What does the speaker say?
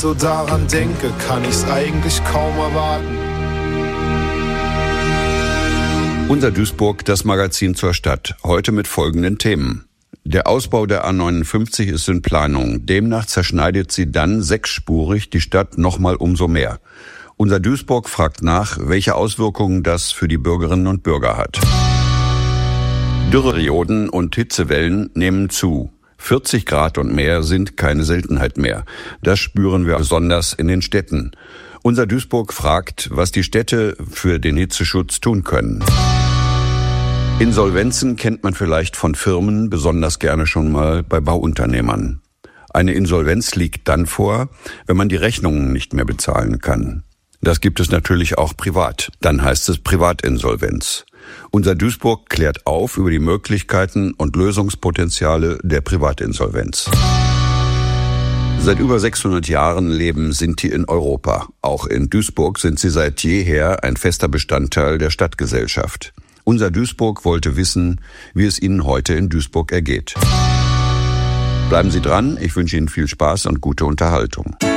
so daran denke, kann ich's eigentlich kaum erwarten. Unser Duisburg, das Magazin zur Stadt. Heute mit folgenden Themen. Der Ausbau der A59 ist in Planung. Demnach zerschneidet sie dann sechsspurig die Stadt nochmal umso mehr. Unser Duisburg fragt nach, welche Auswirkungen das für die Bürgerinnen und Bürger hat. Dürreperioden und Hitzewellen nehmen zu. 40 Grad und mehr sind keine Seltenheit mehr. Das spüren wir besonders in den Städten. Unser Duisburg fragt, was die Städte für den Hitzeschutz tun können. Insolvenzen kennt man vielleicht von Firmen, besonders gerne schon mal bei Bauunternehmern. Eine Insolvenz liegt dann vor, wenn man die Rechnungen nicht mehr bezahlen kann. Das gibt es natürlich auch privat. Dann heißt es Privatinsolvenz. Unser Duisburg klärt auf über die Möglichkeiten und Lösungspotenziale der Privatinsolvenz. Seit über 600 Jahren leben Sinti in Europa. Auch in Duisburg sind sie seit jeher ein fester Bestandteil der Stadtgesellschaft. Unser Duisburg wollte wissen, wie es Ihnen heute in Duisburg ergeht. Bleiben Sie dran, ich wünsche Ihnen viel Spaß und gute Unterhaltung.